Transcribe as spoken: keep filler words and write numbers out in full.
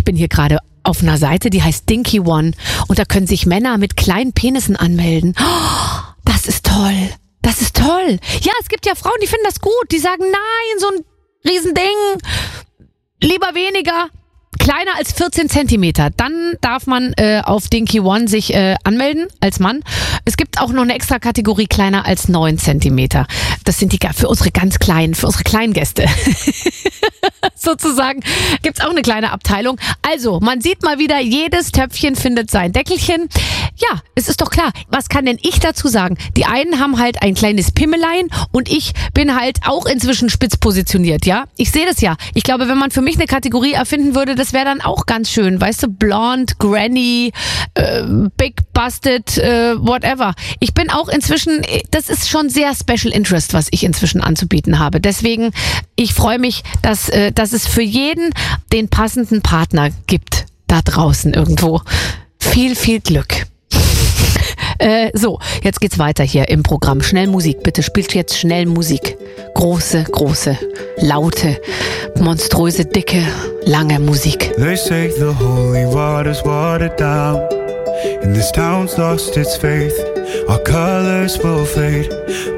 bin hier gerade auf einer Seite, die heißt Dinky One und da können sich Männer mit kleinen Penissen anmelden. Oh, das ist toll. Das ist toll. Ja, es gibt ja Frauen, die finden das gut. Die sagen, nein, so ein Riesending, lieber weniger. Kleiner als vierzehn Zentimeter, dann darf man äh, auf Dinky One sich äh, anmelden als Mann. Es gibt auch noch eine extra Kategorie kleiner als neun Zentimeter. Das sind die für unsere ganz kleinen, für unsere kleinen Gäste. Sozusagen gibt's auch eine kleine Abteilung. Also, man sieht mal wieder, jedes Töpfchen findet sein Deckelchen. Ja, es ist doch klar. Was kann denn ich dazu sagen? Die einen haben halt ein kleines Pimmelein und ich bin halt auch inzwischen spitz positioniert, ja? Ich sehe das ja. Ich glaube, wenn man für mich eine Kategorie erfinden würde, das wäre dann auch ganz schön. Weißt du, Blonde, Granny, äh, Big Busted, äh, whatever. Ich bin auch inzwischen, das ist schon sehr Special Interest, was ich inzwischen anzubieten habe. Deswegen, ich freue mich, dass, äh, dass es für jeden den passenden Partner gibt da draußen irgendwo. Viel, viel Glück. Äh, so, jetzt geht's weiter hier im Programm. Schnell Musik, bitte spielt jetzt schnell Musik. Große, große, laute, monströse, dicke, lange Musik. They say the holy water's watered down, and this town's lost its faith. Our colors will fade,